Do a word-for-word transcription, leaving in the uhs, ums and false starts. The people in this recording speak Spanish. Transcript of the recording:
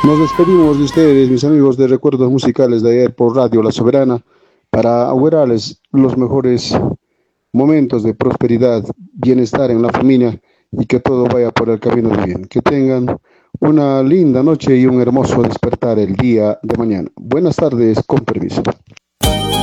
Nos despedimos de ustedes, mis amigos de Recuerdos Musicales de ayer por Radio La Soberana, para augurarles los mejores momentos de prosperidad, bienestar en la familia y que todo vaya por el camino de bien. Que tengan una linda noche y un hermoso despertar el día de mañana. Buenas tardes, con permiso.